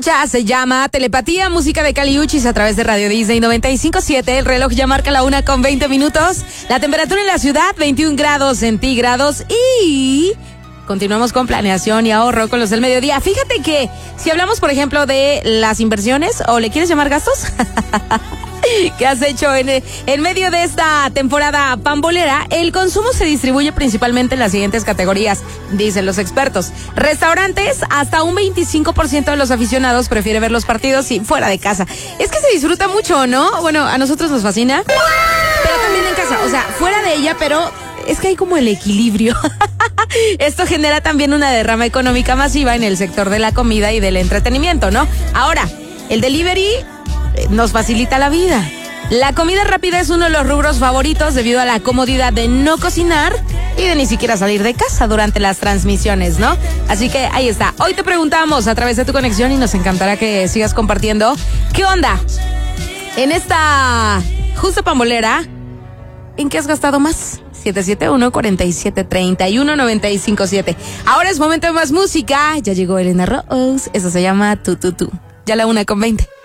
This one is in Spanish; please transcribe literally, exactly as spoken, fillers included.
escucha se llama Telepatía, música de Kali Uchis a través de Radio Disney noventa y cinco punto siete. El reloj ya marca la una con veinte minutos. La temperatura en la ciudad, veintiún grados centígrados. Y continuamos con planeación y ahorro con los del mediodía. Fíjate que si hablamos, por ejemplo, de las inversiones, o le quieres llamar gastos, ¿qué has hecho en, en medio de esta temporada pambolera? El consumo se distribuye principalmente en las siguientes categorías, dicen los expertos. Restaurantes, hasta un veinticinco por ciento de los aficionados prefiere ver los partidos y fuera de casa. Es que se disfruta mucho, ¿no? Bueno, a nosotros nos fascina, pero también en casa, o sea, fuera de ella, pero es que hay como el equilibrio. Esto genera también una derrama económica masiva en el sector de la comida y del entretenimiento, ¿no? Ahora, el delivery nos facilita la vida. La comida rápida es uno de los rubros favoritos debido a la comodidad de no cocinar y de ni siquiera salir de casa durante las transmisiones, ¿no? Así que ahí está. Hoy te preguntamos a través de tu conexión y nos encantará que sigas compartiendo. ¿Qué onda? En esta justa pambolera, ¿en qué has gastado más? siete siete uno, cuatro siete, tres uno, nueve cinco siete. Ahora es momento de más música. Ya llegó Elena Rose. Eso se llama Tu Tu Tu. Ya la una con veinte.